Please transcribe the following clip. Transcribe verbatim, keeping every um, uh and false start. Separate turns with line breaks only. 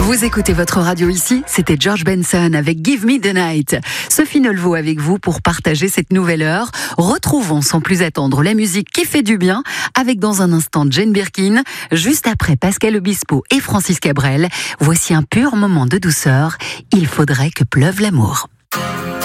Vous écoutez votre radio ici, c'était George Benson avec Give Me the Night. Sophie Nelvaux avec vous pour partager cette nouvelle heure. Retrouvons sans plus attendre la musique qui fait du bien avec dans un instant Jane Birkin. Juste après Pascal Obispo et Francis Cabrel, voici un pur moment de douceur. Il faudrait que pleuve l'amour.